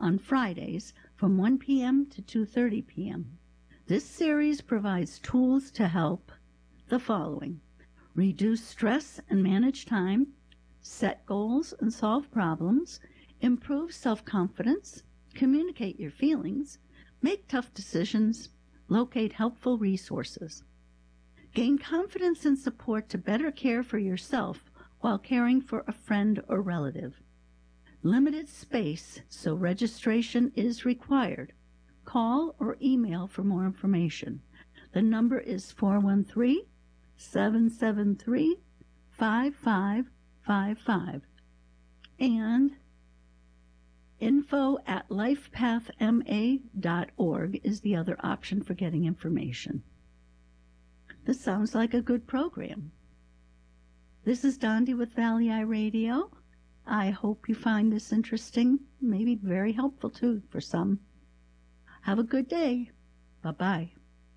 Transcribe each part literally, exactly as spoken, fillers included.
on Fridays from one p m to two thirty p m This series provides tools to help the following: reduce stress and manage time, set goals and solve problems, improve self-confidence, communicate your feelings, make tough decisions, locate helpful resources. Gain confidence and support to better care for yourself while caring for a friend or relative. Limited space, so registration is required. Call or email for more information. The number is four one three, seven seven three, five five five five. And info at lifepathma dot org is the other option for getting information. This sounds like a good program. This is Dondi with Valley Eye Radio. I hope you find this interesting, maybe very helpful too for some. Have a good day. Bye-bye.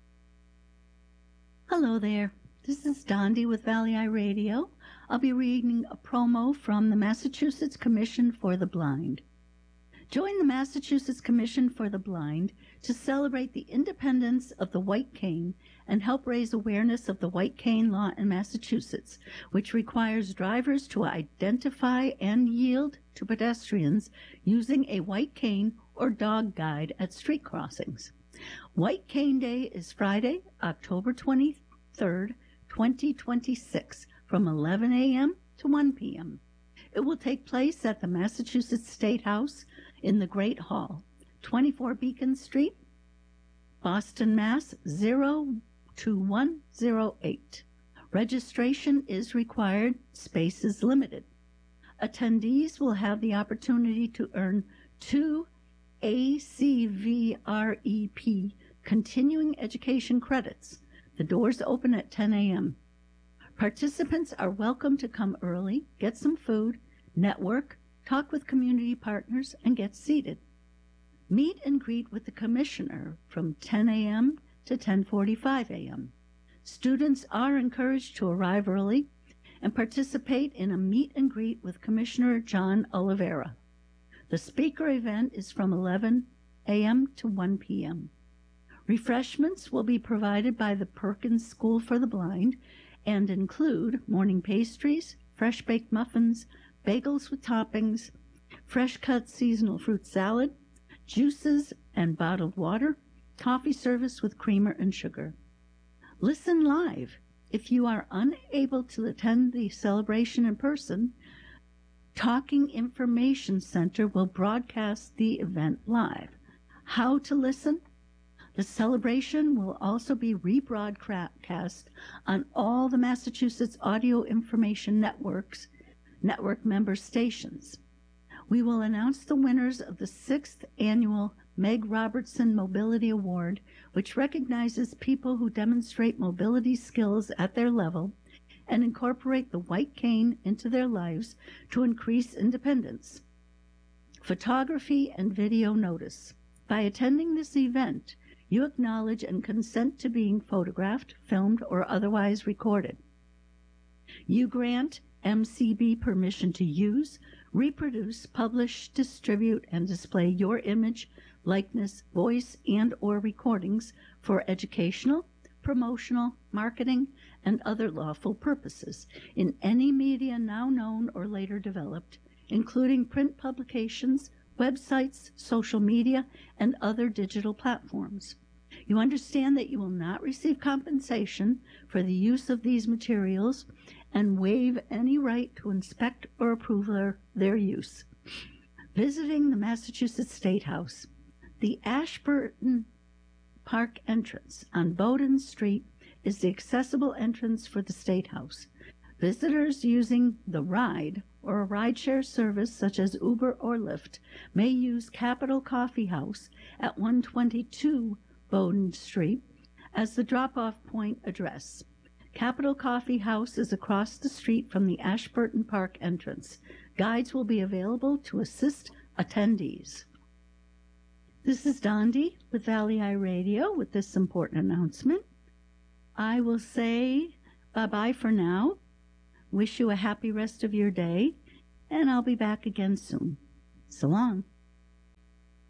Hello there. This is Dondi with Valley Eye Radio. I'll be reading a promo from the Massachusetts Commission for the Blind. Join the Massachusetts Commission for the Blind to celebrate the independence of the white cane and help raise awareness of the white cane law in Massachusetts, which requires drivers to identify and yield to pedestrians using a white cane or dog guide at street crossings. White Cane Day is Friday, October twenty-third, twenty twenty-six, from eleven a m to one p m It will take place at the Massachusetts State House in the Great Hall, twenty-four Beacon Street, Boston, Mass. zero two one zero eight. Registration is required. Space is limited. Attendees will have the opportunity to earn two A C V R E P continuing education credits. The doors open at ten a m Participants are welcome to come early, get some food, network, talk with community partners, and get seated. Meet and greet with the commissioner from ten a m to ten forty-five a m Students are encouraged to arrive early and participate in a meet and greet with Commissioner John Oliveira. The speaker event is from eleven a m to one p m Refreshments will be provided by the Perkins School for the Blind and include morning pastries, fresh-baked muffins, bagels with toppings, fresh-cut seasonal fruit salad, juices and bottled water, coffee service with creamer and sugar. Listen live. If you are unable to attend the celebration in person, Talking Information Center will broadcast the event live. How to listen? The celebration will also be rebroadcast on all the Massachusetts Audio Information Network's network member stations. We will announce the winners of the sixth annual Meg Robertson Mobility Award, which recognizes people who demonstrate mobility skills at their level and incorporate the white cane into their lives to increase independence. Photography and video notice. By attending this event, you acknowledge and consent to being photographed, filmed, or otherwise recorded. You grant M C B permission to use, reproduce, publish, distribute, and display your image, likeness, voice, and or recordings for educational, promotional, marketing, and other lawful purposes in any media now known or later developed, including print publications, websites, social media, and other digital platforms. You understand that you will not receive compensation for the use of these materials and waive any right to inspect or approve their, their use. Visiting the Massachusetts State House. The Ashburton Park entrance on Bowdoin Street is the accessible entrance for the State House. Visitors using the ride or a rideshare service such as Uber or Lyft may use Capital Coffee House at one twenty-two Bowdoin Street as the drop-off point address. Capital Coffee House is across the street from the Ashburton Park entrance. Guides will be available to assist attendees. This is Dondi with Valley Eye Radio with this important announcement. I will say bye-bye for now. Wish you a happy rest of your day, and I'll be back again soon. So long.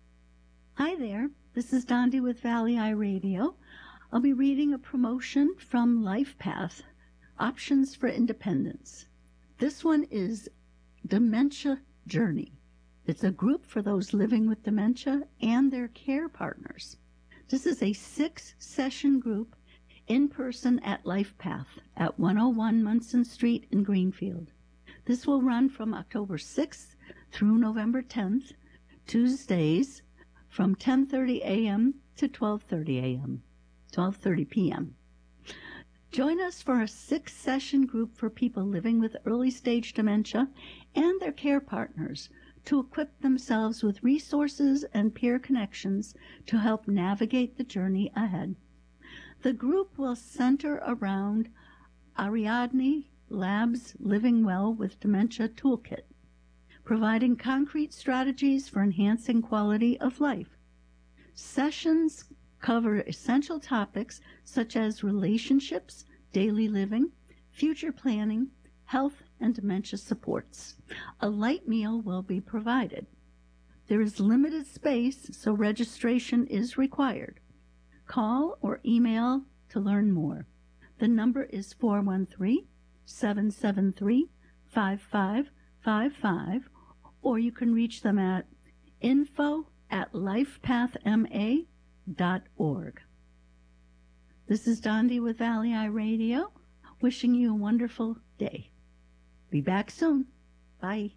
there, this is Dondi with Valley Eye Radio. I'll be reading a promotion from LifePath, Options for Independence. This one is Dementia Journey. It's a group for those living with dementia and their care partners. This is a six-session group in person at LifePath at one oh one Munson Street in Greenfield. This will run from October sixth through November tenth, Tuesdays from ten thirty a.m. to twelve thirty a.m., twelve thirty p.m. Join us for a six-session group for people living with early-stage dementia and their care partners to equip themselves with resources and peer connections to help navigate the journey ahead. The group will center around Ariadne Labs' Living Well with Dementia Toolkit, providing concrete strategies for enhancing quality of life. Sessions cover essential topics such as relationships, daily living, future planning, health, and dementia supports. A light meal will be provided. There is limited space, so registration is required. Call or email to learn more. The number is four one three, seven seven three, five five five five, or you can reach them at info at lifepathma dot org. This is Dondi with Valley Eye Radio, wishing you a wonderful day. Be back soon. Bye.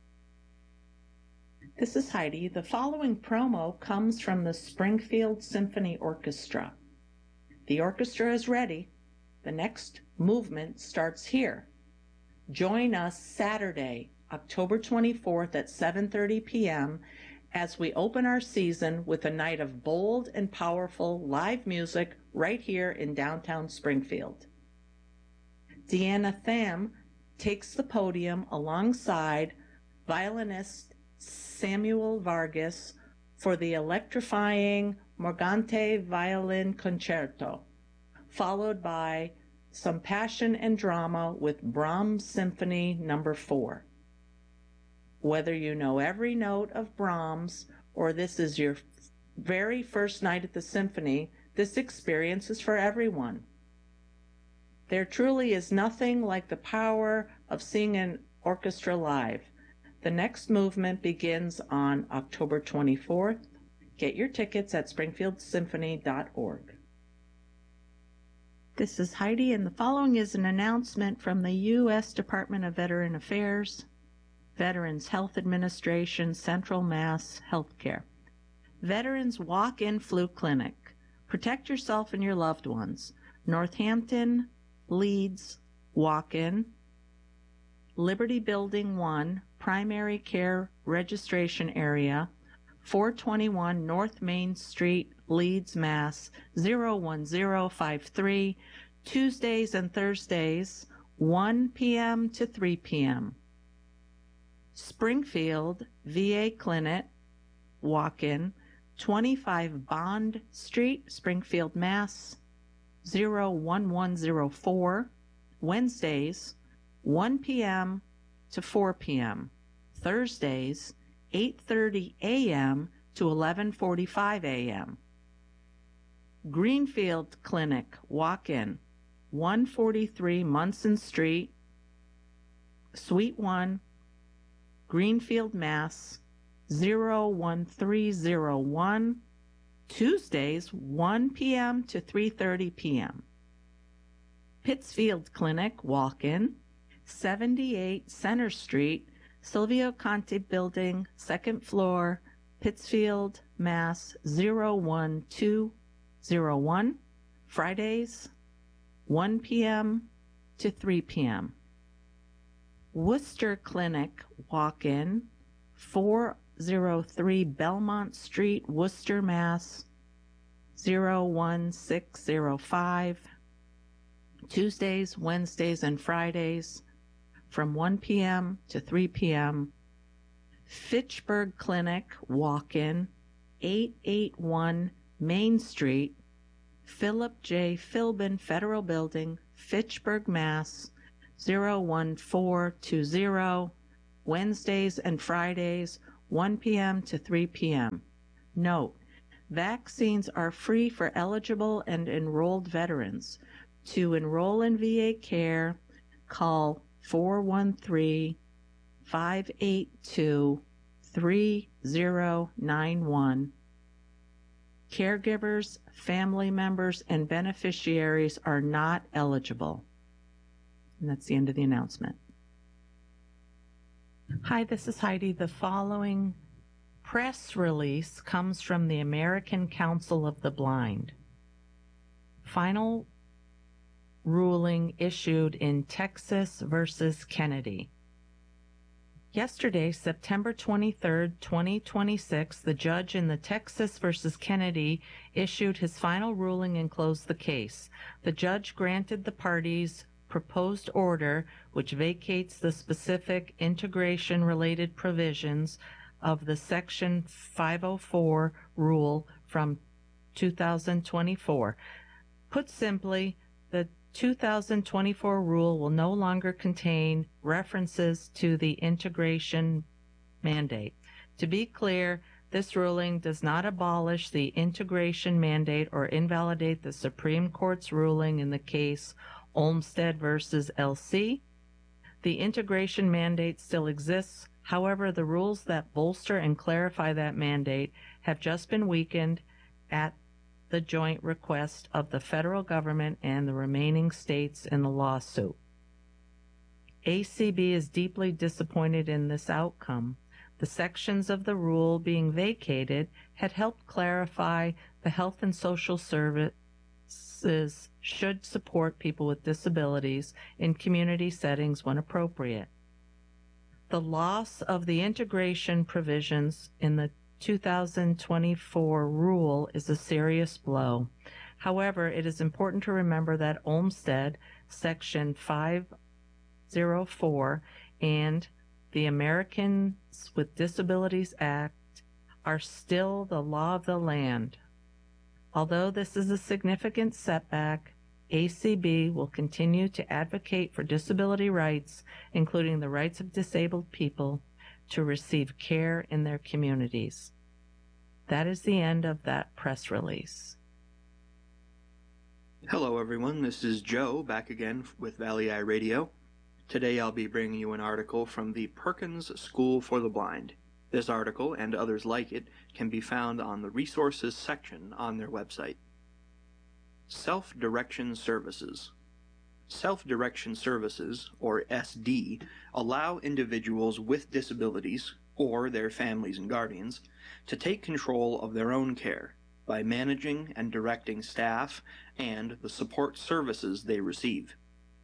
This is Heidi. The following promo comes from the Springfield Symphony Orchestra. The orchestra is ready. The next movement starts here. Join us Saturday, October twenty-fourth at seven thirty p.m. as we open our season with a night of bold and powerful live music right here in downtown Springfield. Deanna Tham takes the podium alongside violinist Samuel Vargas for the electrifying Morgante Violin Concerto, followed by some passion and drama with Brahms Symphony Number four. Whether you know every note of Brahms or this is your very first night at the symphony, this experience is for everyone. There truly is nothing like the power of seeing an orchestra live. The next movement begins on October twenty-fourth. Get your tickets at springfield symphony dot org. This is Heidi, and the following is an announcement from the U S Department of Veteran Affairs, Veterans Health Administration, Central Mass Healthcare. Veterans Walk-In Flu Clinic. Protect yourself and your loved ones. Northampton, Leeds, Walk-In. Liberty Building one, Primary Care Registration Area, four twenty-one North Main Street, Leeds, Mass. zero one zero five three, Tuesdays and Thursdays, one p.m. to three p.m. Springfield V A Clinic, Walk-In, twenty-five Bond Street, Springfield, Mass. zero one one zero four, Wednesdays, one p.m. to four p.m. Thursdays, eight thirty a.m. to eleven forty-five a.m. Greenfield Clinic, Walk-In, one forty-three Munson Street, Suite one, Greenfield, Mass. zero one three zero one, Tuesdays, one p.m. to three thirty p.m. Pittsfield Clinic, Walk-In, seventy-eight Center Street, Silvio Conti Building, second floor, Pittsfield, Mass. zero one two zero one, Fridays, one p.m. to three p.m. Worcester Clinic, Walk-In, four oh three Belmont Street, Worcester, Mass. zero one six zero five, Tuesdays, Wednesdays, and Fridays from one p.m. to three p.m. Fitchburg Clinic, Walk-In, eight eighty-one Main Street, Philip J. Philbin Federal Building, Fitchburg, Mass. zero one four two zero, Wednesdays and Fridays, one p.m. to three p.m. Note, Vaccines are free for eligible and enrolled veterans. To enroll in V A care, call four one three, five eight two, three zero nine one. Caregivers, family members, and beneficiaries are not eligible. And that's the end of the announcement. Hi, this is Heidi. The following press release comes from the American Council of the Blind. Final ruling issued in Texas versus Kennedy. Yesterday, September twenty-third, twenty twenty-six, the judge in the Texas versus Kennedy issued his final ruling and closed the case. The judge granted the parties' proposed order, which vacates the specific integration-related provisions of the Section five oh four rule from two thousand twenty-four. Put simply, the two thousand twenty-four rule will no longer contain references to the integration mandate. To be clear, this ruling does not abolish the integration mandate or invalidate the Supreme Court's ruling in the case Olmstead versus L C. The integration mandate still exists. However, the rules that bolster and clarify that mandate have just been weakened at the joint request of the federal government and the remaining states in the lawsuit. A C B is deeply disappointed in this outcome. The sections of the rule being vacated had helped clarify the health and social services should support people with disabilities in community settings when appropriate. The loss of the integration provisions in the two thousand twenty-four rule is a serious blow. However, it is important to remember that Olmstead, Section five oh four, and the Americans with Disabilities Act are still the law of the land. Although this is a significant setback, A C B will continue to advocate for disability rights, including the rights of disabled people, to receive care in their communities. That is the end of that press release. Hello everyone, this is Joe back again with Valley Eye Radio. Today I'll be bringing you an article from the Perkins School for the Blind. This article and others like it can be found on the resources section on their website. Self-direction services. Self-direction services, or S D, allow individuals with disabilities, or their families and guardians, to take control of their own care by managing and directing staff and the support services they receive.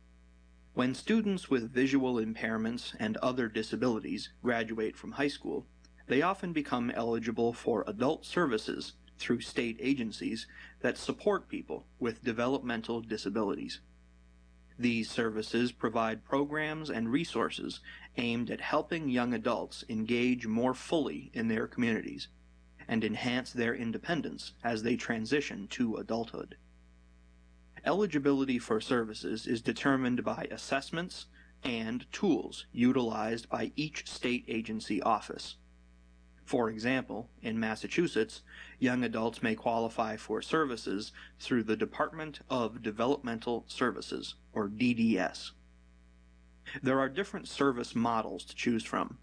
When students with visual impairments and other disabilities graduate from high school, they often become eligible for adult services through state agencies that support people with developmental disabilities. These services provide programs and resources aimed at helping young adults engage more fully in their communities and enhance their independence as they transition to adulthood. Eligibility for services is determined by assessments and tools utilized by each state agency office. For example, in Massachusetts, young adults may qualify for services through the Department of Developmental Services, or D D S. There are different service models to choose from.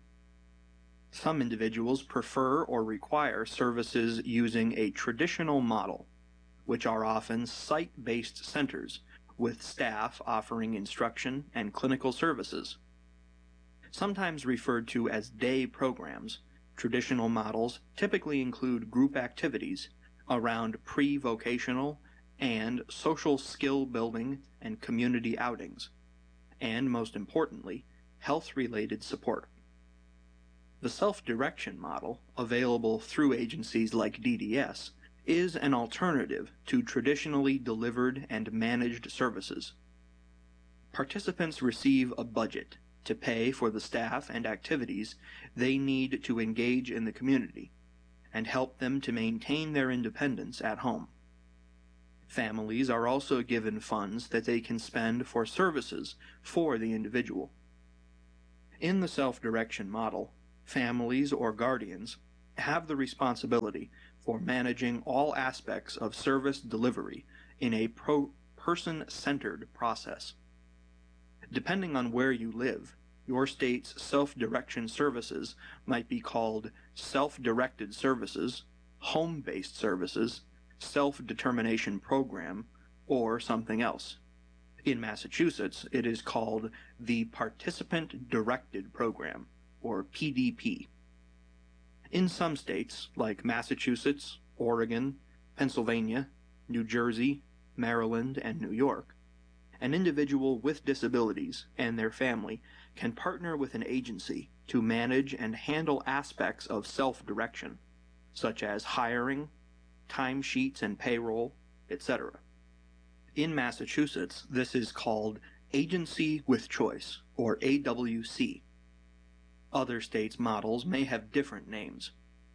Some individuals prefer or require services using a traditional model, which are often site-based centers with staff offering instruction and clinical services. Sometimes referred to as day programs, traditional models typically include group activities around pre-vocational and social skill building and community outings, and most importantly, health-related support. The self-direction model, available through agencies like D D S, is an alternative to traditionally delivered and managed services. Participants receive a budget to pay for the staff and activities they need to engage in the community and help them to maintain their independence at home. Families are also given funds that they can spend for services for the individual. In the self-direction model, families or guardians have the responsibility for managing all aspects of service delivery in a pro person-centered process. Depending on where you live, your state's self-direction services might be called self-directed services, home-based services, self-determination program, or something else. In Massachusetts, it is called the Participant Directed Program, or P D P. In some states, like Massachusetts, Oregon, Pennsylvania, New Jersey, Maryland, and New York, an individual with disabilities and their family can partner with an agency to manage and handle aspects of self-direction, such as hiring, timesheets and payroll, et cetera. In Massachusetts, this is called Agency with Choice, or A W C. Other states' models may have different names.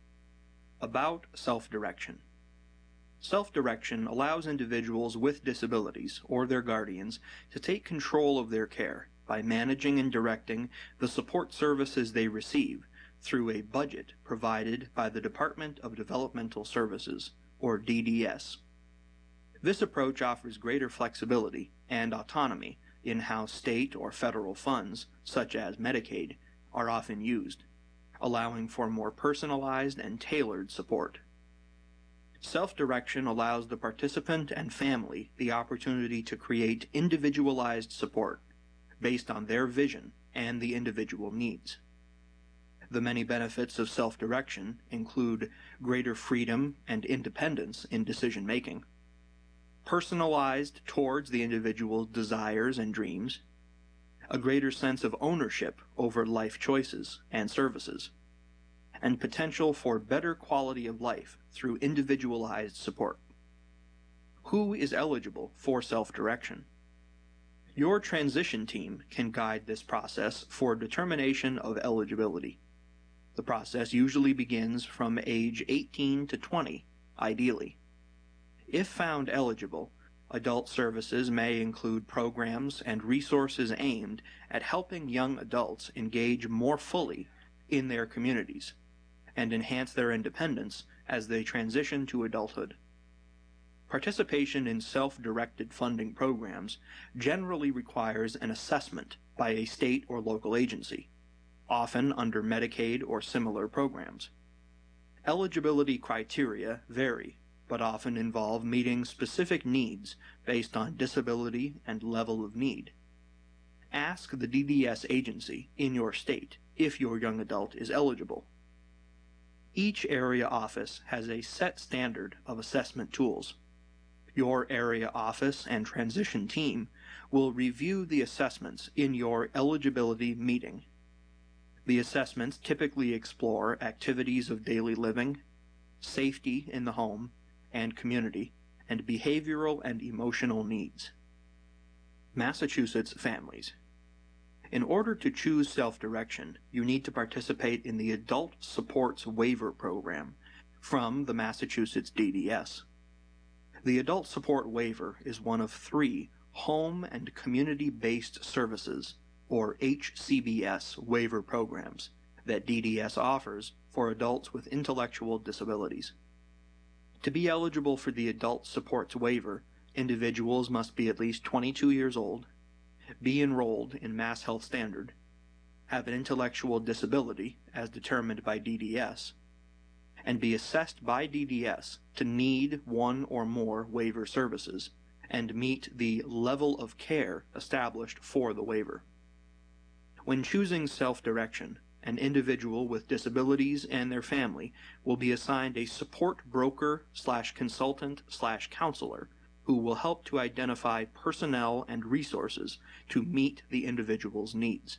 About self-direction. Self-direction allows individuals with disabilities or their guardians to take control of their care by managing and directing the support services they receive through a budget provided by the Department of Developmental Services, or D D S. This approach offers greater flexibility and autonomy in how state or federal funds, such as Medicaid, are often used, allowing for more personalized and tailored support. Self-direction allows the participant and family the opportunity to create individualized support based on their vision and the individual needs. The many benefits of self-direction include greater freedom and independence in decision-making, personalized towards the individual's desires and dreams, a greater sense of ownership over life choices and services, and potential for better quality of life through individualized support. Who is eligible for self-direction? Your transition team can guide this process for determination of eligibility. The process usually begins from age eighteen to twenty, ideally. If found eligible, adult services may include programs and resources aimed at helping young adults engage more fully in their communities and enhance their independence as they transition to adulthood. Participation in self-directed funding programs generally requires an assessment by a state or local agency, often under Medicaid or similar programs. Eligibility criteria vary, but often involve meeting specific needs based on disability and level of need. Ask the D D S agency in your state if your young adult is eligible. Each area office has a set standard of assessment tools. Your area office and transition team will review the assessments in your eligibility meeting. The assessments typically explore activities of daily living, safety in the home and community, and behavioral and emotional needs. Massachusetts families. In order to choose self-direction, you need to participate in the Adult Supports Waiver Program from the Massachusetts D D S. The Adult Support Waiver is one of three Home and Community-Based Services, or H C B S, waiver programs that D D S offers for adults with intellectual disabilities. To be eligible for the Adult Supports Waiver, individuals must be at least twenty-two years old, be enrolled in Mass Health Standard, have an intellectual disability as determined by D D S, and be assessed by D D S to need one or more waiver services and meet the level of care established for the waiver. When choosing self-direction, an individual with disabilities and their family will be assigned a support broker slash consultant slash counselor who will help to identify personnel and resources to meet the individual's needs.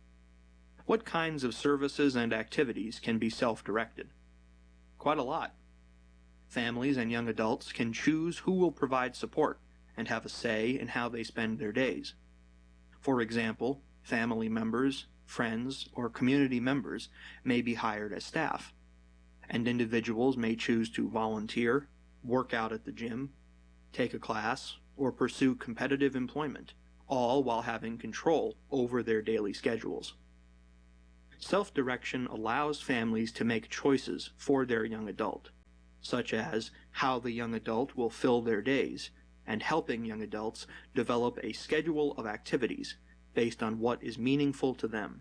What kinds of services and activities can be self-directed? Quite a lot. Families and young adults can choose who will provide support and have a say in how they spend their days. For example, family members, friends, or community members may be hired as staff, and individuals may choose to volunteer, work out at the gym, take a class, or pursue competitive employment, all while having control over their daily schedules. Self-direction allows families to make choices for their young adult, such as how the young adult will fill their days, and helping young adults develop a schedule of activities based on what is meaningful to them.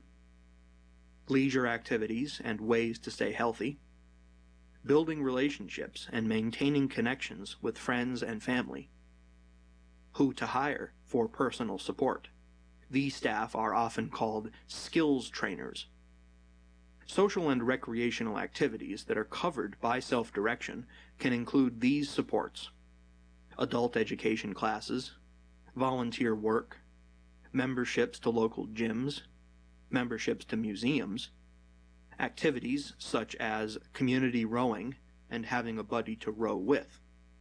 Leisure activities and ways to stay healthy. Building relationships and maintaining connections with friends and family. Who to hire for personal support. These staff are often called skills trainers. Social and recreational activities that are covered by self-direction can include these supports: adult education classes, volunteer work, memberships to local gyms, memberships to museums, activities such as community rowing and having a buddy to row with.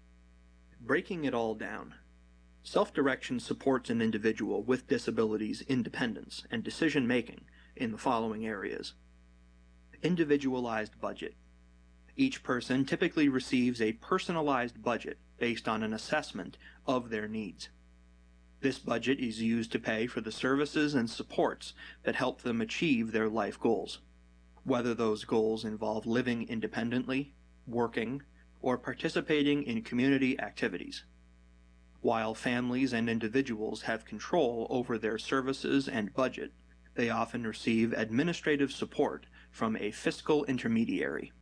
Breaking it all down, self-direction supports an individual with disabilities' independence and decision-making in the following areas. Individualized budget. Each person typically receives a personalized budget based on an assessment of their needs. This budget is used to pay for the services and supports that help them achieve their life goals, whether those goals involve living independently, working, or participating in community activities. While families and individuals have control over their services and budget, they often receive administrative support from a fiscal intermediary.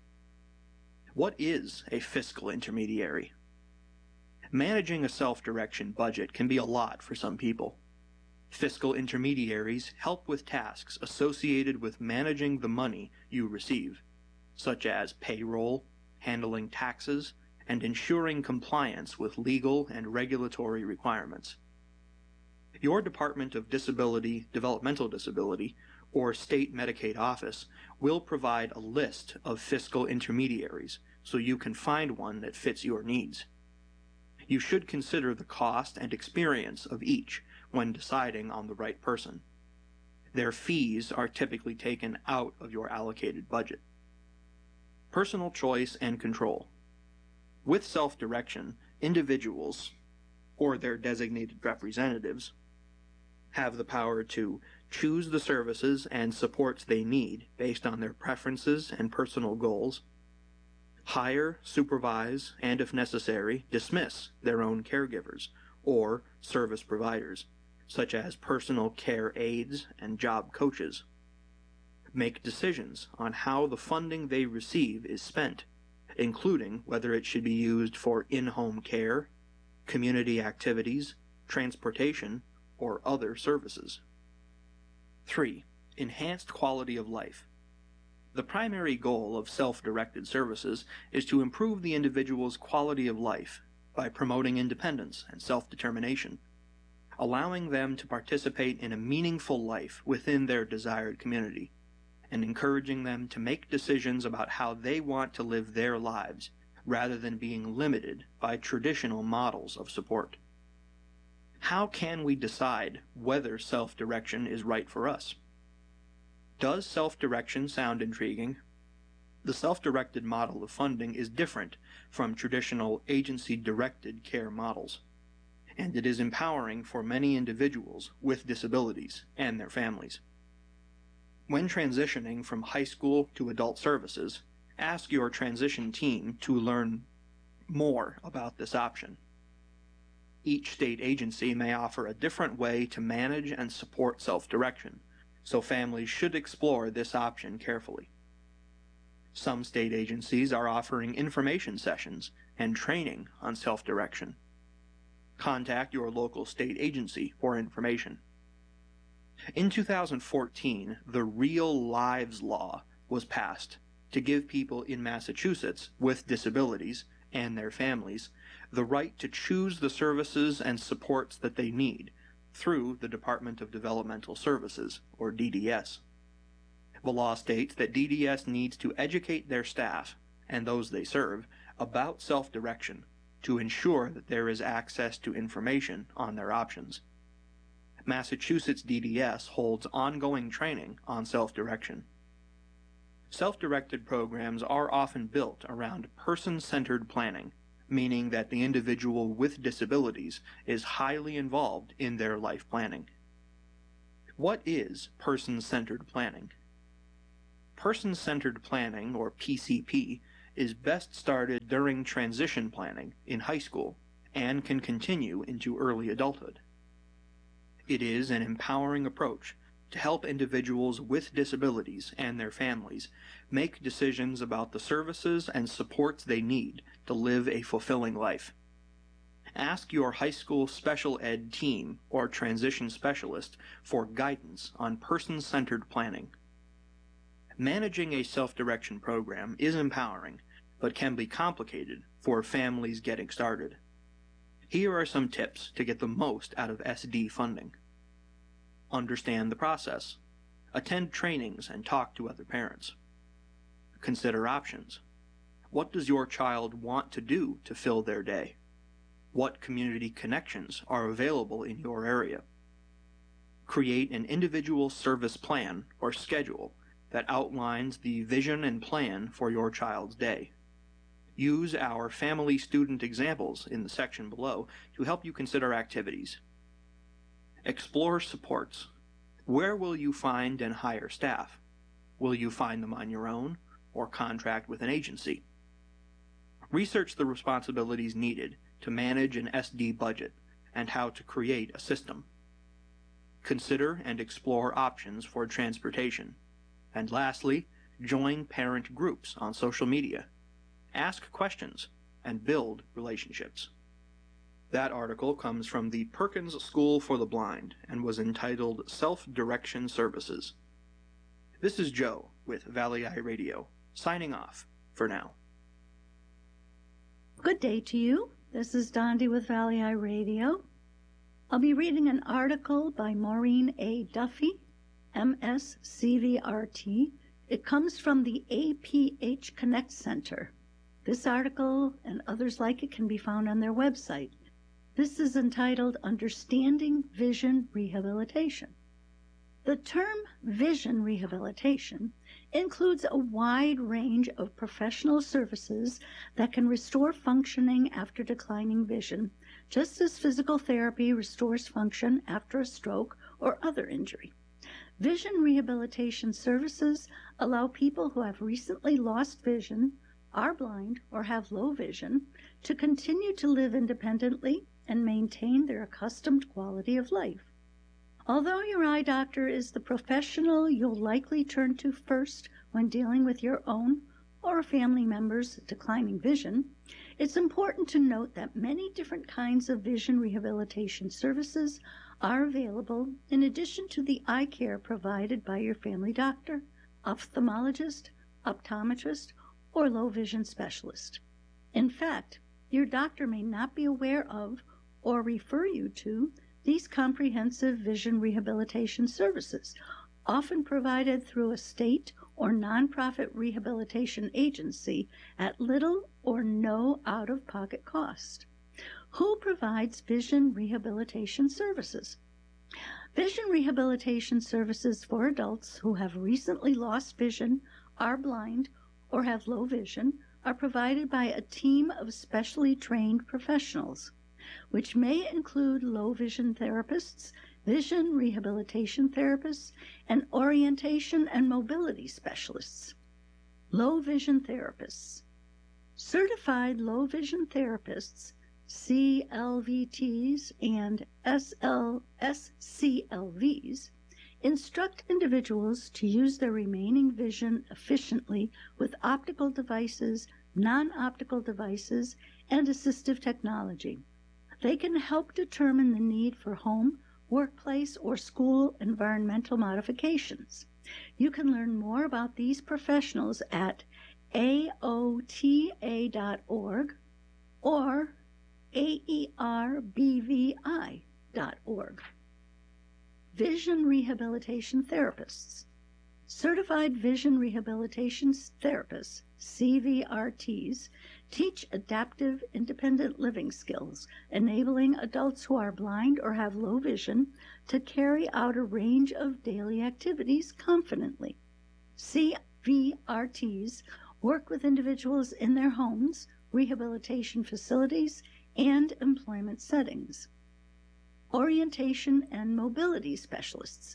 What is a fiscal intermediary? Managing a self-direction budget can be a lot for some people. Fiscal intermediaries help with tasks associated with managing the money you receive, such as payroll, handling taxes, and ensuring compliance with legal and regulatory requirements. Your Department of Disability, Developmental Disability, or State Medicaid Office will provide a list of fiscal intermediaries so you can find one that fits your needs. You should consider the cost and experience of each when deciding on the right person. Their fees are typically taken out of your allocated budget. Personal choice and control. With self-direction, individuals, or their designated representatives, have the power to choose the services and supports they need based on their preferences and personal goals, hire, supervise, and if necessary, dismiss their own caregivers or service providers, such as personal care aides and job coaches. Make decisions on how the funding they receive is spent, including whether it should be used for in-home care, community activities, transportation, or other services. Three. Enhanced quality of life. The primary goal of self-directed services is to improve the individual's quality of life by promoting independence and self-determination, allowing them to participate in a meaningful life within their desired community, and encouraging them to make decisions about how they want to live their lives rather than being limited by traditional models of support. How can we decide whether self-direction is right for us? Does self-direction sound intriguing? The self-directed model of funding is different from traditional agency-directed care models, and it is empowering for many individuals with disabilities and their families. When transitioning from high school to adult services, ask your transition team to learn more about this option. Each state agency may offer a different way to manage and support self-direction, so families should explore this option carefully. Some state agencies are offering information sessions and training on self-direction. Contact your local state agency for information. In two thousand fourteen, the Real Lives Law was passed to give people in Massachusetts with disabilities and their families the right to choose the services and supports that they need through the Department of Developmental Services, or D D S. The law states that D D S needs to educate their staff, and those they serve, about self-direction to ensure that there is access to information on their options. Massachusetts D D S holds ongoing training on self-direction. Self-directed programs are often built around person-centered planning, meaning that the individual with disabilities is highly involved in their life planning. What is person-centered planning? Person-centered planning, or P C P, is best started during transition planning in high school and can continue into early adulthood. It is an empowering approach to help individuals with disabilities and their families make decisions about the services and supports they need to live a fulfilling life. Ask your high school special ed team or transition specialist for guidance on person-centered planning. Managing a self-direction program is empowering, but can be complicated for families getting started. Here are some tips to get the most out of S D funding. Understand the process. Attend trainings and talk to other parents. Consider options. What does your child want to do to fill their day? What community connections are available in your area? Create an individual service plan or schedule that outlines the vision and plan for your child's day. Use our family student examples in the section below to help you consider activities. Explore supports. Where will you find and hire staff? Will you find them on your own or contract with an agency? Research the responsibilities needed to manage an S D budget and how to create a system. Consider and explore options for transportation. And lastly, join parent groups on social media. Ask questions and build relationships. That article comes from the Perkins School for the Blind and was entitled Self-Direction Services. This is Joe with Valley Eye Radio, signing off for now. Good day to you. This is Dondi with Valley Eye Radio. I'll be reading an article by Maureen A. Duffy, M S C V R T. It comes from the A P H Connect Center. This article and others like it can be found on their website. This is entitled Understanding Vision Rehabilitation. The term vision rehabilitation includes a wide range of professional services that can restore functioning after declining vision, just as physical therapy restores function after a stroke or other injury. Vision rehabilitation services allow people who have recently lost vision, are blind, or have low vision to continue to live independently and maintain their accustomed quality of life. Although your eye doctor is the professional you'll likely turn to first when dealing with your own or a family member's declining vision, it's important to note that many different kinds of vision rehabilitation services are available in addition to the eye care provided by your family doctor, ophthalmologist, optometrist, or low vision specialist. In fact, your doctor may not be aware of or refer you to these comprehensive vision rehabilitation services, often provided through a state or nonprofit rehabilitation agency at little or no out-of-pocket cost. Who provides vision rehabilitation services? Vision rehabilitation services for adults who have recently lost vision, are blind, or have low vision are provided by a team of specially trained professionals, which may include low vision therapists, vision rehabilitation therapists, and orientation and mobility specialists. Low vision therapists. Certified low vision therapists, C L V Ts and S C L Vs, instruct individuals to use their remaining vision efficiently with optical devices, non-optical devices, and assistive technology. They can help determine the need for home, workplace, or school environmental modifications. You can learn more about these professionals at A O T A dot org or A E R B V I dot org. Vision Rehabilitation Therapists. Certified Vision Rehabilitation Therapists, C V R Ts, teach adaptive, independent living skills, enabling adults who are blind or have low vision to carry out a range of daily activities confidently. C V R Ts work with individuals in their homes, rehabilitation facilities, and employment settings. Orientation and Mobility Specialists.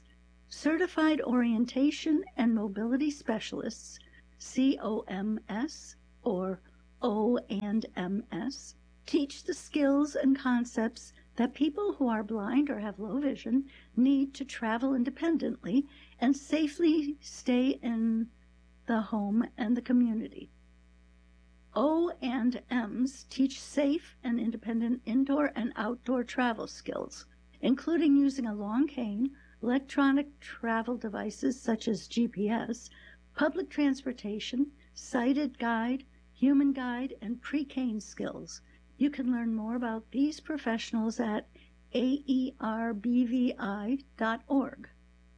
Certified Orientation and Mobility Specialists, C O M S, or O and M S, teach the skills and concepts that people who are blind or have low vision need to travel independently and safely stay in the home and the community. O and M's teach safe and independent indoor and outdoor travel skills, including using a long cane, electronic travel devices such as G P S, public transportation, sighted guide, human guide, and pre-cane skills. You can learn more about these professionals at A E R B V I dot org.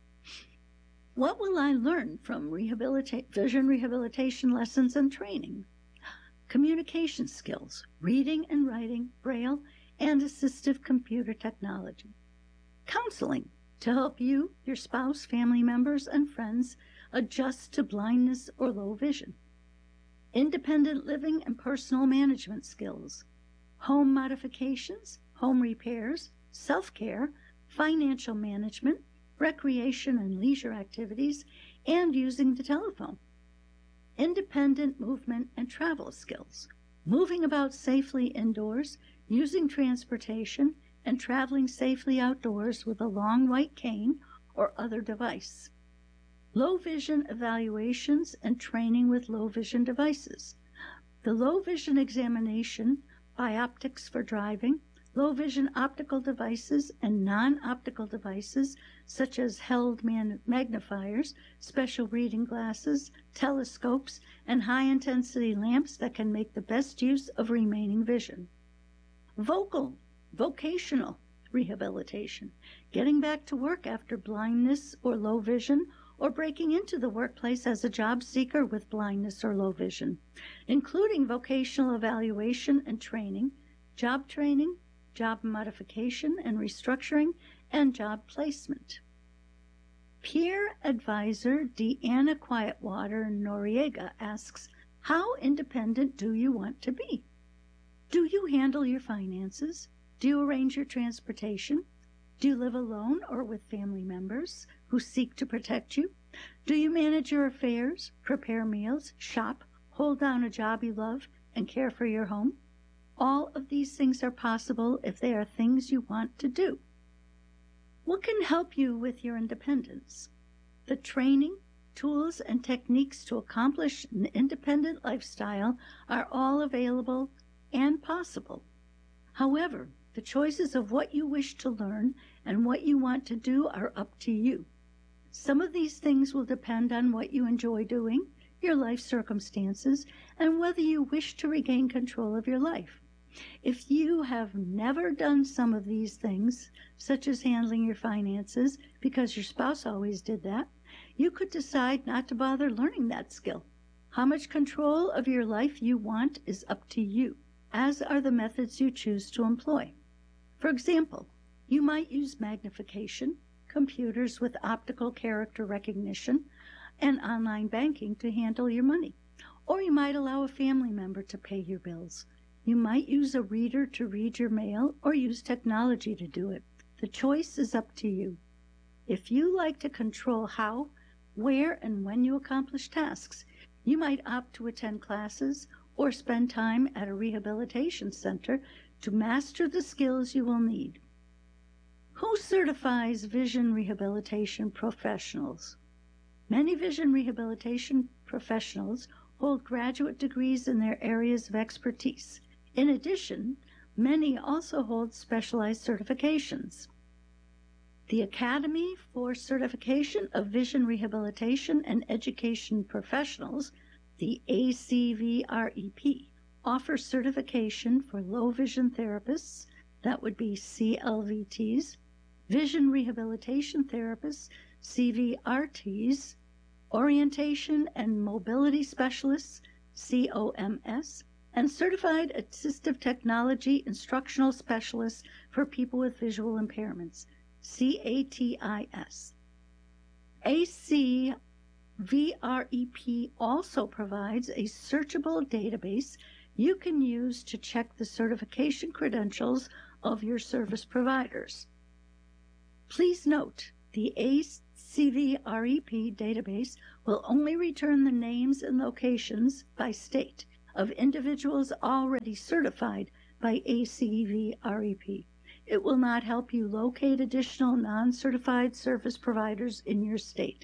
What will I learn from rehabilita- vision rehabilitation lessons and training? Communication skills, reading and writing, Braille, and assistive computer technology. Counseling to help you, your spouse, family members, and friends adjust to blindness or low vision. Independent living and personal management skills. Home modifications, home repairs, self-care, financial management, recreation and leisure activities, and using the telephone. Independent movement and travel skills, moving about safely indoors, using transportation, and traveling safely outdoors with a long white cane or other device. Low vision evaluations and training with low vision devices. The low vision examination, bioptics for driving, low vision optical devices and non-optical devices such as held man- magnifiers, special reading glasses, telescopes, and high-intensity lamps that can make the best use of remaining vision. Vocal, vocational rehabilitation, getting back to work after blindness or low vision, or breaking into the workplace as a job seeker with blindness or low vision, including vocational evaluation and training, job training, job modification and restructuring, and job placement. Peer advisor Deanna Quietwater Noriega asks, how independent do you want to be? Do you handle your finances? Do you arrange your transportation? Do you live alone or with family members who seek to protect you? Do you manage your affairs, prepare meals, shop, hold down a job you love, and care for your home? All of these things are possible if they are things you want to do. What can help you with your independence? The training, tools, and techniques to accomplish an independent lifestyle are all available and possible. However, the choices of what you wish to learn and what you want to do are up to you. Some of these things will depend on what you enjoy doing, your life circumstances, and whether you wish to regain control of your life. If you have never done some of these things, such as handling your finances because your spouse always did that, you could decide not to bother learning that skill. How much control of your life you want is up to you, as are the methods you choose to employ. For example, you might use magnification, computers with optical character recognition, and online banking to handle your money. Or you might allow a family member to pay your bills. You might use a reader to read your mail or use technology to do it. The choice is up to you. If you like to control how, where, and when you accomplish tasks, you might opt to attend classes or spend time at a rehabilitation center to master the skills you will need. Who certifies vision rehabilitation professionals? Many vision rehabilitation professionals hold graduate degrees in their areas of expertise. In addition, many also hold specialized certifications. The Academy for Certification of Vision Rehabilitation and Education Professionals, the A C V R E P, offers certification for low vision therapists, that would be C L V Ts, vision rehabilitation therapists, C V R Ts, orientation and mobility specialists, C O M S, and certified assistive technology instructional specialists for people with visual impairments, C A T I S. A C V R E P also provides a searchable database you can use to check the certification credentials of your service providers. Please note, the A C V R E P database will only return the names and locations by state of individuals already certified by A C V R E P. It will not help you locate additional non-certified service providers in your state.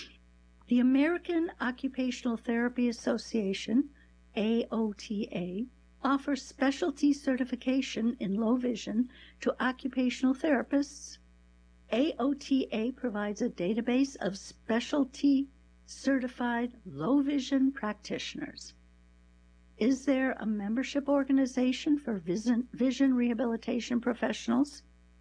The American Occupational Therapy Association, A O T A, offers specialty certification in low vision to occupational therapists. A O T A provides a database of specialty certified low vision practitioners. Is there a membership organization for vision, vision rehabilitation professionals?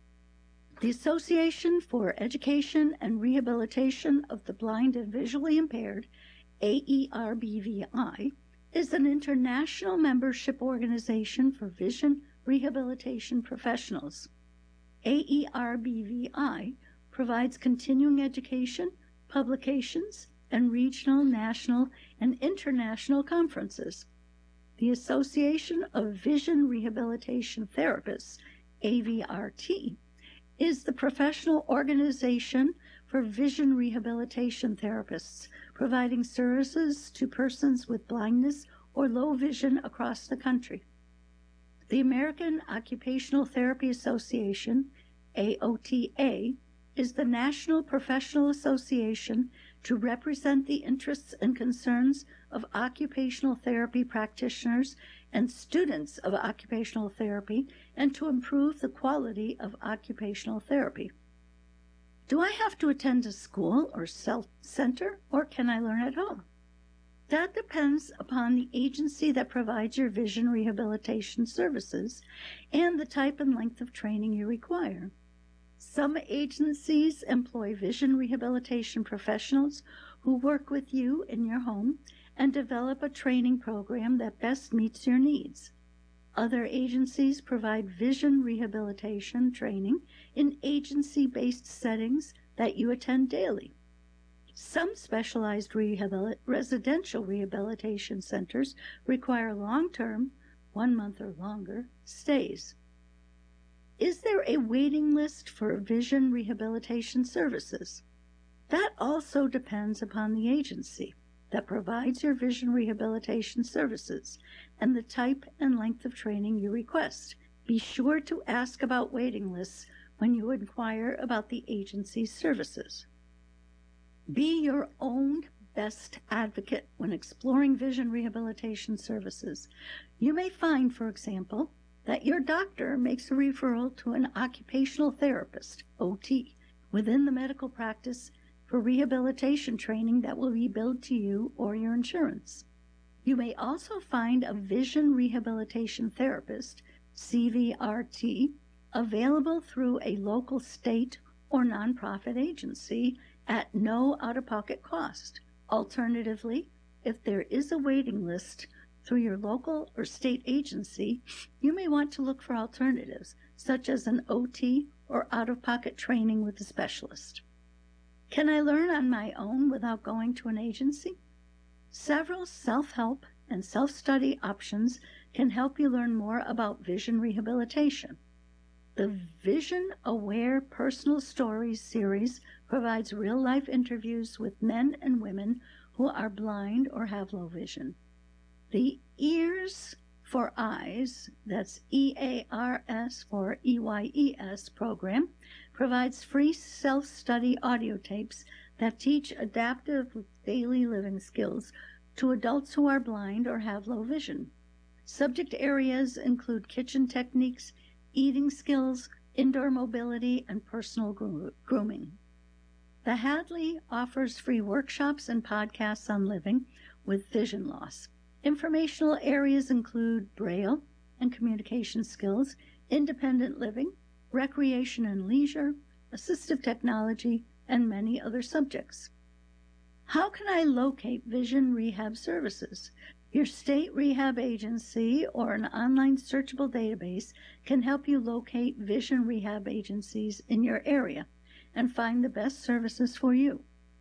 The Association for Education and Rehabilitation of the Blind and Visually Impaired, A E R B V I, is an international membership organization for vision rehabilitation professionals. A E R B V I provides continuing education, publications, and regional, national, and international conferences. The Association of Vision Rehabilitation Therapists, A V R T, is the professional organization for vision rehabilitation therapists, providing services to persons with blindness or low vision across the country. The American Occupational Therapy Association, A O T A, is the national professional association to represent the interests and concerns of occupational therapy practitioners and students of occupational therapy, and to improve the quality of occupational therapy. Do I have to attend a school or self-center, or can I learn at home? That depends upon the agency that provides your vision rehabilitation services and the type and length of training you require. Some agencies employ vision rehabilitation professionals who work with you in your home and develop a training program that best meets your needs. Other agencies provide vision rehabilitation training in agency-based settings that you attend daily. Some specialized rehabil- residential rehabilitation centers require long-term, one month or longer, stays. Is there a waiting list for vision rehabilitation services? That also depends upon the agency that provides your vision rehabilitation services and the type and length of training you request. Be sure to ask about waiting lists when you inquire about the agency's services. Be your own best advocate when exploring vision rehabilitation services. You may find, for example, that your doctor makes a referral to an occupational therapist, O T, within the medical practice for rehabilitation training that will be billed to you or your insurance. You may also find a vision rehabilitation therapist, C V R T, available through a local state or nonprofit agency at no out-of-pocket cost. Alternatively, if there is a waiting list through your local or state agency, you may want to look for alternatives, such as an O T or out-of-pocket training with a specialist. Can I learn on my own without going to an agency? Several self-help and self-study options can help you learn more about vision rehabilitation. The Vision Aware Personal Stories series provides real-life interviews with men and women who are blind or have low vision. The Ears for Eyes, that's E A R S for E Y E S program, provides free self-study audio tapes that teach adaptive daily living skills to adults who are blind or have low vision. Subject areas include kitchen techniques, eating skills, indoor mobility, and personal gro- grooming. The Hadley offers free workshops and podcasts on living with vision loss. Informational areas include Braille and communication skills, independent living, recreation and leisure, assistive technology, and many other subjects. How can I locate vision rehab services? Your state rehab agency or an online searchable database can help you locate vision rehab agencies in your area and find the best services for you.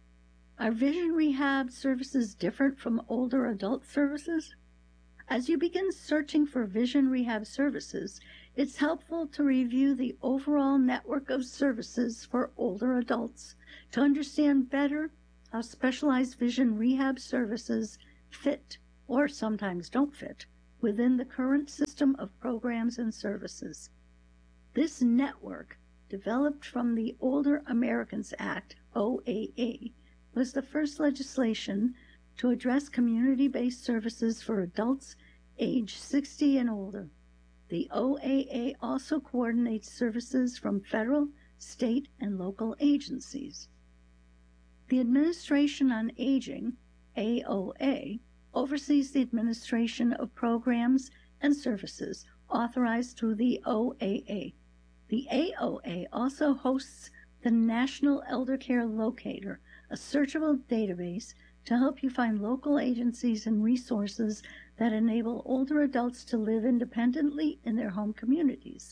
Are vision rehab services different from older adult services? As you begin searching for vision rehab services, it's helpful to review the overall network of services for older adults to understand better how specialized vision rehab services fit or sometimes don't fit, within the current system of programs and services. This network, developed from the Older Americans Act, O A A, was the first legislation to address community-based services for adults age sixty and older. The O A A also coordinates services from federal, state, and local agencies. The Administration on Aging, A O A, oversees the administration of programs and services authorized through the O A A. The A O A also hosts the National Elder Care Locator, a searchable database to help you find local agencies and resources that enable older adults to live independently in their home communities.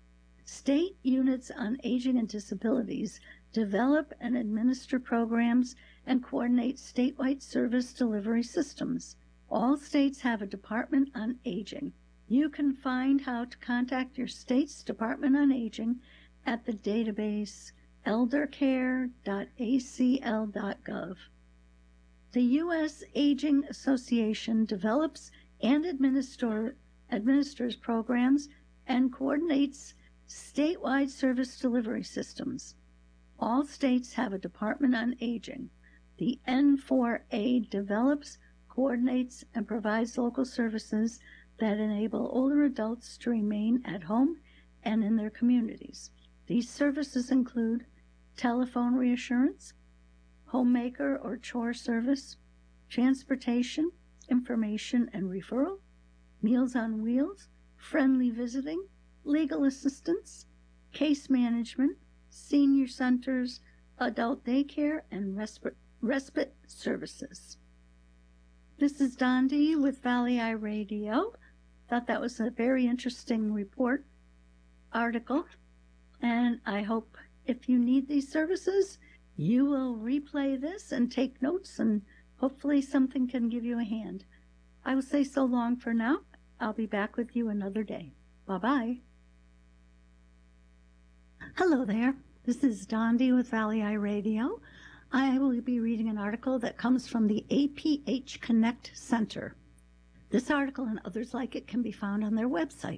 State units on aging and disabilities develop and administer programs and coordinate statewide service delivery systems. All states have a Department on Aging. You can find how to contact your state's Department on Aging at the database elder care dot a c l dot gov. The U S Aging Association develops and administer, administers programs and coordinates statewide service delivery systems. All states have a Department on Aging. The N four A develops, coordinates, and provides local services that enable older adults to remain at home and in their communities. These services include telephone reassurance, homemaker or chore service, transportation, information and referral, Meals on Wheels, friendly visiting, legal assistance, case management, senior centers, adult daycare, and respite, respite services. This is Dondi with Valley Eye Radio. Thought that was a very interesting report article, and I hope if you need these services, you will replay this and take notes, and hopefully something can give you a hand. I will say so long for now. I'll be back with you another day. Bye-bye. Hello there. This is Dondi with Valley Eye Radio. I will be reading an article that comes from the A P H Connect Center. This article and others like it can be found on their website.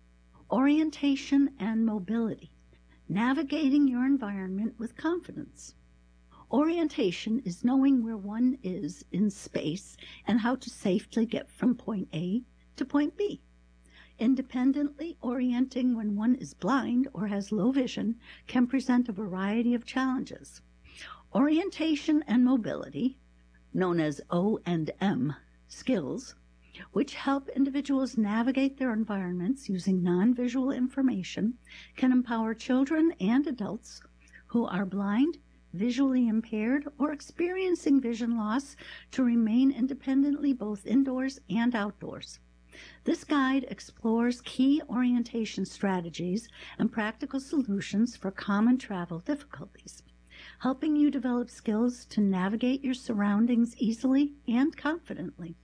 Orientation and Mobility. Navigating your environment with confidence. Orientation is knowing where one is in space and how to safely get from point A to point B. Independently orienting when one is blind or has low vision can present a variety of challenges. Orientation and mobility, known as O and M skills, which help individuals navigate their environments using non-visual information, can empower children and adults who are blind, visually impaired, or experiencing vision loss to remain independently both indoors and outdoors. This guide explores key orientation strategies and practical solutions for common travel difficulties, helping you develop skills to navigate your surroundings easily and confidently.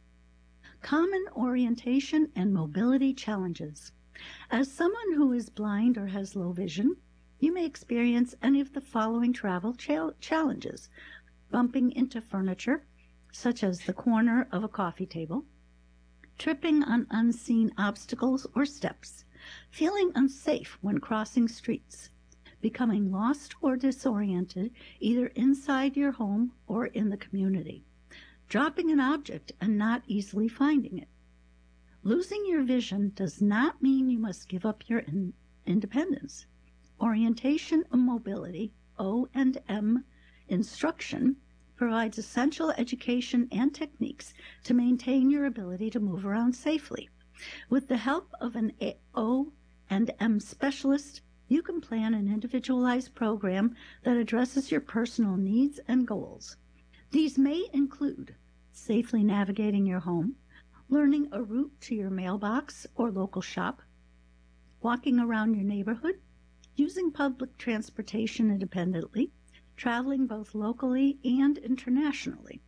Common orientation and mobility challenges. As someone who is blind or has low vision, you may experience any of the following travel cha- challenges: bumping into furniture, such as the corner of a coffee table, tripping on unseen obstacles or steps, feeling unsafe when crossing streets, becoming lost or disoriented either inside your home or in the community, dropping an object and not easily finding it. Losing your vision does not mean you must give up your in- independence. Orientation and mobility, O and M instruction, provides essential education and techniques to maintain your ability to move around safely. With the help of an O and M specialist, you can plan an individualized program that addresses your personal needs and goals. These may include safely navigating your home, learning a route to your mailbox or local shop, walking around your neighborhood, using public transportation independently, traveling both locally and internationally.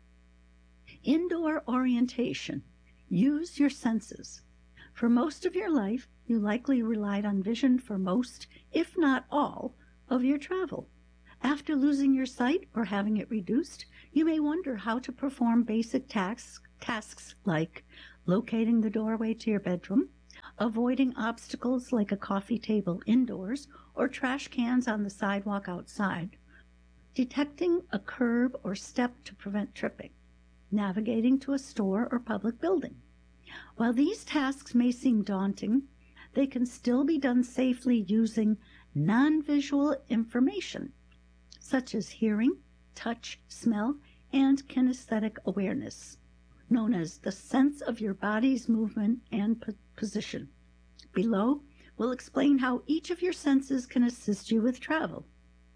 Indoor orientation. Use your senses. For most of your life, you likely relied on vision for most, if not all, of your travel. After losing your sight or having it reduced, you may wonder how to perform basic tasks, tasks like locating the doorway to your bedroom, avoiding obstacles like a coffee table indoors or trash cans on the sidewalk outside, detecting a curb or step to prevent tripping, navigating to a store or public building. While these tasks may seem daunting, they can still be done safely using non-visual information, such as hearing, touch, smell, and kinesthetic awareness, known as the sense of your body's movement and po- position. Below, we'll explain how each of your senses can assist you with travel.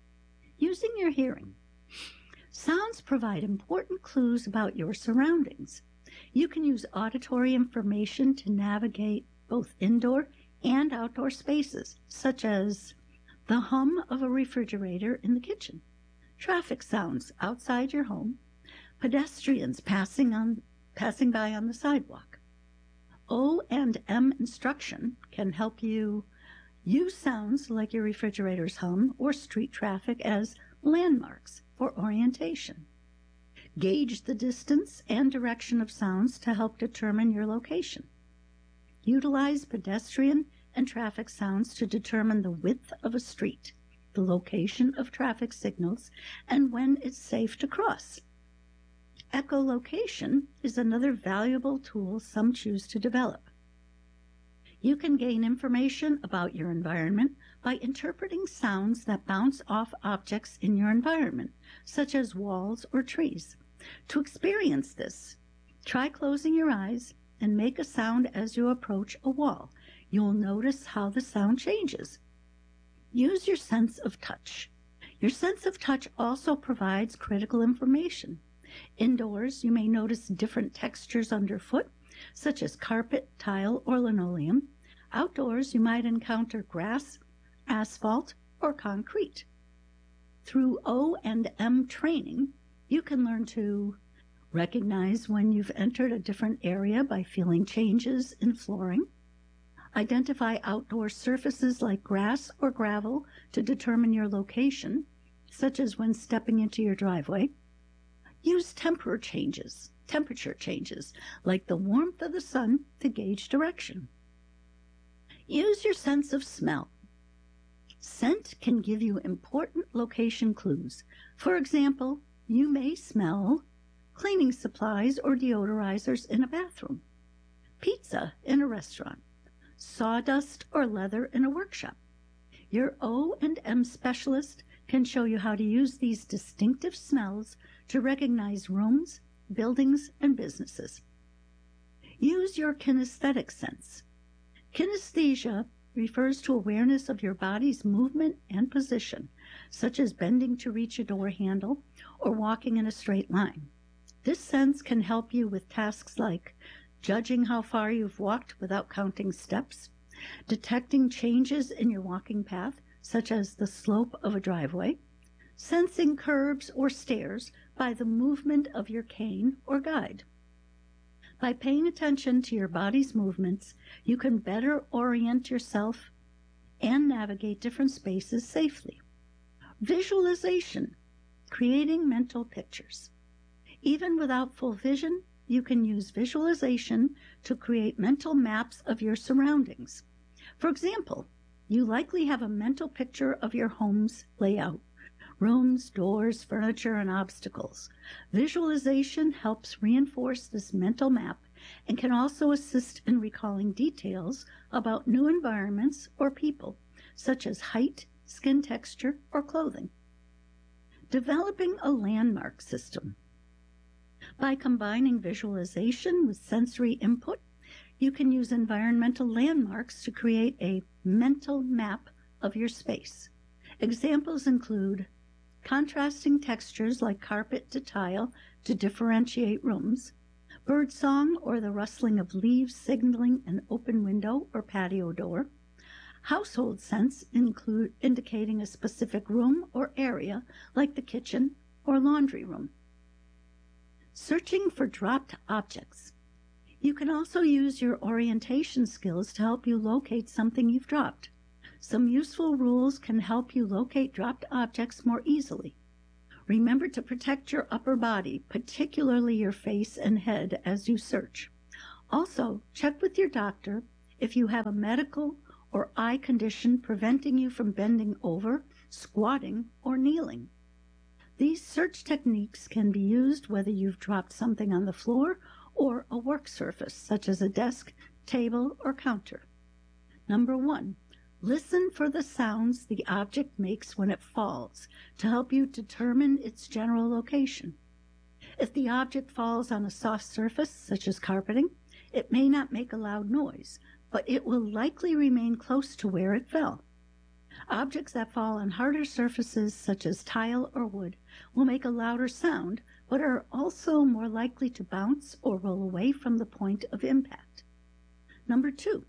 Using your hearing. Sounds provide important clues about your surroundings. You can use auditory information to navigate both indoor and outdoor spaces, such as the hum of a refrigerator in the kitchen, traffic sounds outside your home, pedestrians passing on passing by on the sidewalk. O and M instruction can help you use sounds like your refrigerator's hum or street traffic as landmarks for orientation. Gauge the distance and direction of sounds to help determine your location. Utilize pedestrian and traffic sounds to determine the width of a street, the location of traffic signals, and when it's safe to cross. Echolocation is another valuable tool some choose to develop. You can gain information about your environment by interpreting sounds that bounce off objects in your environment, such as walls or trees. To experience this, try closing your eyes and make a sound as you approach a wall. You'll notice how the sound changes. Use your sense of touch. Your sense of touch also provides critical information. Indoors, you may notice different textures underfoot, such as carpet, tile, or linoleum. Outdoors, you might encounter grass, asphalt, or concrete. Through O and M training, you can learn to recognize when you've entered a different area by feeling changes in flooring, identify outdoor surfaces like grass or gravel to determine your location, such as when stepping into your driveway, use temperature changes, temperature changes like the warmth of the sun to gauge direction. Use your sense of smell. Scent can give you important location clues. For example, you may smell cleaning supplies or deodorizers in a bathroom, pizza in a restaurant, sawdust or leather in a workshop. Your O and M specialist can show you how to use these distinctive smells to recognize rooms, buildings, and businesses. Use your kinesthetic sense. Kinesthesia refers to awareness of your body's movement and position, such as bending to reach a door handle or walking in a straight line. This sense can help you with tasks like judging how far you've walked without counting steps, detecting changes in your walking path, such as the slope of a driveway, sensing curbs or stairs by the movement of your cane or guide. By paying attention to your body's movements, you can better orient yourself and navigate different spaces safely. Visualization, creating mental pictures. Even without full vision, you can use visualization to create mental maps of your surroundings. For example, you likely have a mental picture of your home's layout, rooms, doors, furniture, and obstacles. Visualization helps reinforce this mental map and can also assist in recalling details about new environments or people, such as height, skin texture, or clothing. Developing a landmark system. By combining visualization with sensory input, you can use environmental landmarks to create a mental map of your space. Examples include contrasting textures like carpet to tile to differentiate rooms, birdsong or the rustling of leaves signaling an open window or patio door, household scents include indicating a specific room or area like the kitchen or laundry room. Searching for dropped objects. You can also use your orientation skills to help you locate something you've dropped. Some useful rules can help you locate dropped objects more easily. Remember to protect your upper body, particularly your face and head, as you search. Also, check with your doctor if you have a medical or eye condition preventing you from bending over, squatting, or kneeling. These search techniques can be used whether you've dropped something on the floor or a work surface, such as a desk, table, or counter. Number one, listen for the sounds the object makes when it falls to help you determine its general location. If the object falls on a soft surface, such as carpeting, it may not make a loud noise, but it will likely remain close to where it fell. Objects that fall on harder surfaces, such as tile or wood, will make a louder sound, but are also more likely to bounce or roll away from the point of impact. Number two,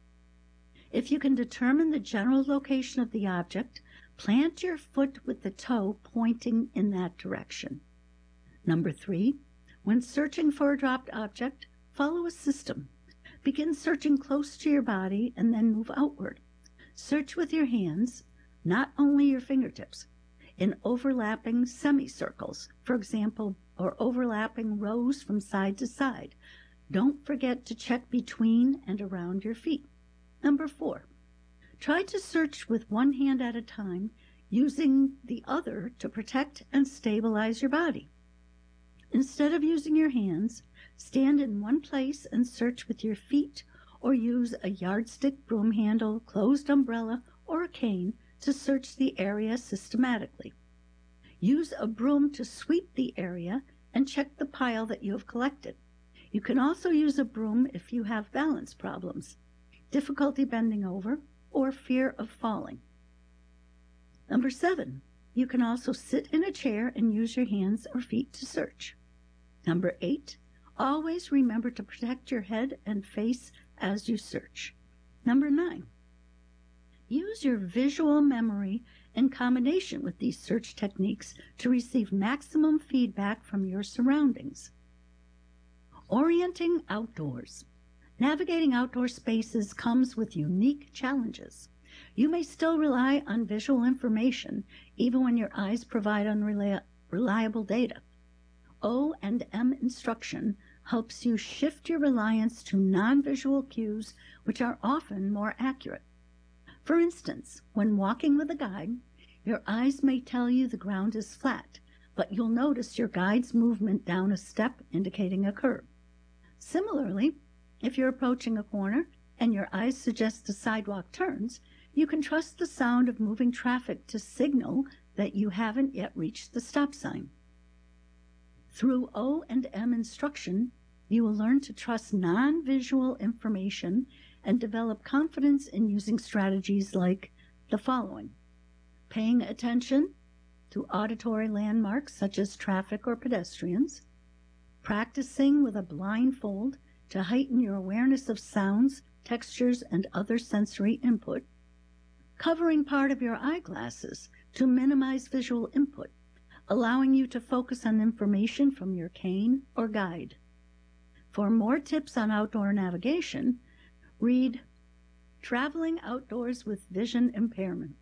if you can determine the general location of the object, plant your foot with the toe pointing in that direction. Number three, when searching for a dropped object, follow a system. Begin searching close to your body and then move outward. Search with your hands, not only your fingertips, in overlapping semicircles, for example, or overlapping rows from side to side. Don't forget to check between and around your feet. Number four, try to search with one hand at a time, using the other to protect and stabilize your body. Instead of using your hands, stand in one place and search with your feet, or use a yardstick, broom handle, closed umbrella, or a cane to search the area systematically. Use a broom to sweep the area and check the pile that you have collected. You can also use a broom if you have balance problems, difficulty bending over, or fear of falling. Number seven, you can also sit in a chair and use your hands or feet to search. Number eight, always remember to protect your head and face as you search. Number nine, use your visual memory in combination with these search techniques to receive maximum feedback from your surroundings. Orienting outdoors. Navigating outdoor spaces comes with unique challenges. You may still rely on visual information even when your eyes provide unreliable data. O and M instruction helps you shift your reliance to non-visual cues, which are often more accurate. For instance, when walking with a guide, your eyes may tell you the ground is flat, but you'll notice your guide's movement down a step indicating a curve. Similarly, if you're approaching a corner and your eyes suggest the sidewalk turns, you can trust the sound of moving traffic to signal that you haven't yet reached the stop sign. Through O and M instruction, you will learn to trust non-visual information and develop confidence in using strategies like the following: paying attention to auditory landmarks such as traffic or pedestrians, practicing with a blindfold to heighten your awareness of sounds, textures, and other sensory input, covering part of your eyeglasses to minimize visual input, allowing you to focus on information from your cane or guide. For more tips on outdoor navigation, read Traveling Outdoors with Vision Impairment.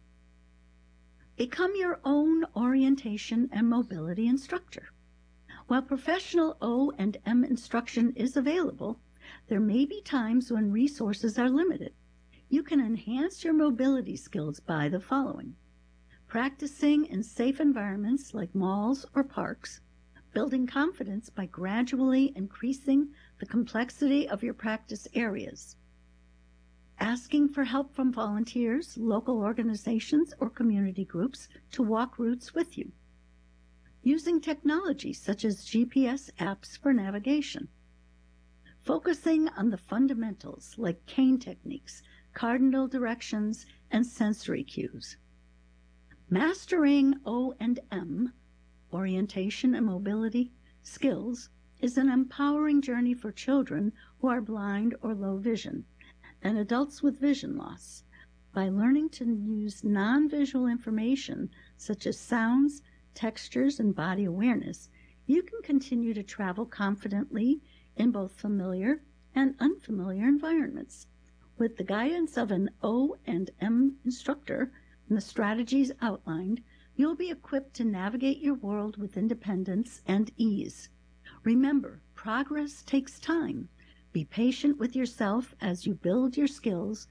Become your own orientation and mobility instructor. While professional O and M instruction is available, there may be times when resources are limited. You can enhance your mobility skills by the following: practicing in safe environments like malls or parks, building confidence by gradually increasing the complexity of your practice areas, asking for help from volunteers, local organizations, or community groups to walk routes with you, using technology such as G P S apps for navigation, focusing on the fundamentals like cane techniques, cardinal directions, and sensory cues. Mastering O and M, orientation and mobility skills, is an empowering journey for children who are blind or low vision and adults with vision loss. By learning to use non-visual information such as sounds, textures, and body awareness, you can continue to travel confidently in both familiar and unfamiliar environments. With the guidance of an O and M instructor and the strategies outlined, You'll be equipped to navigate your world with independence and ease. Remember, progress takes time. Be patient with yourself as you build your skills